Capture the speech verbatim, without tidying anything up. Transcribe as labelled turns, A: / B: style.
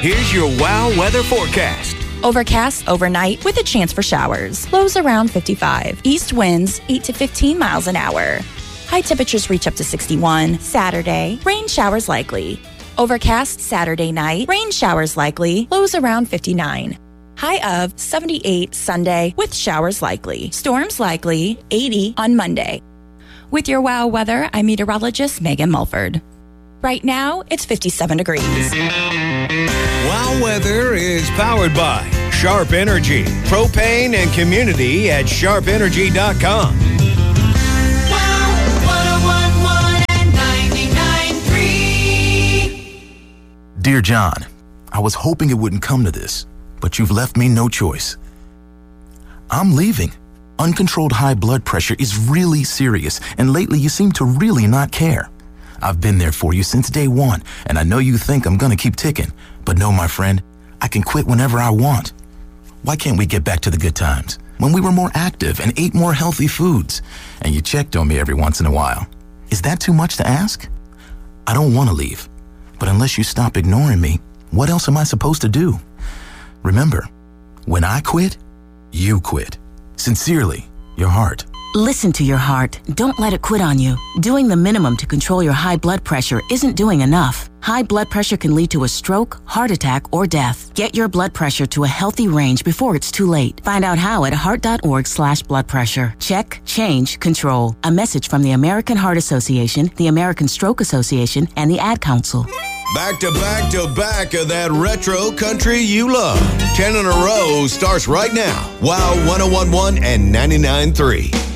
A: Here's your Wow weather forecast.
B: Overcast overnight with a chance for showers. Lows around fifty-five. East winds eight to fifteen miles an hour. High temperatures reach up to sixty-one. Saturday, rain showers likely. Overcast Saturday night. Rain showers likely. Lows around fifty-nine. High of seventy-eight Sunday with showers likely. Storms likely. eighty on Monday. With your Wow weather, I'm meteorologist Megan Mulford. Right now, it's fifty-seven degrees.
A: Wow weather is powered by Sharp Energy, propane and community at sharp energy dot com.
C: Dear John, I was hoping it wouldn't come to this, but you've left me no choice. I'm leaving. Uncontrolled high blood pressure is really serious, and lately you seem to really not care. I've been there for you since day one, and I know you think I'm gonna keep ticking, but no, my friend, I can quit whenever I want. Why can't we get back to the good times, when we were more active and ate more healthy foods, and you checked on me every once in a while? Is that too much to ask? I don't want to leave. But unless you stop ignoring me, what else am I supposed to do? Remember, when I quit, you quit. Sincerely, your heart.
D: Listen to your heart. Don't let it quit on you. Doing the minimum to control your high blood pressure isn't doing enough. High blood pressure can lead to a stroke, heart attack, or death. Get your blood pressure to a healthy range before it's too late. Find out how at heart.org slash blood pressure. Check, change, control. A message from the American Heart Association, the American Stroke Association, and the Ad Council.
A: Back to back to back of that retro country you love. Ten in a row starts right now. Wow one oh one point one and ninety-nine point three.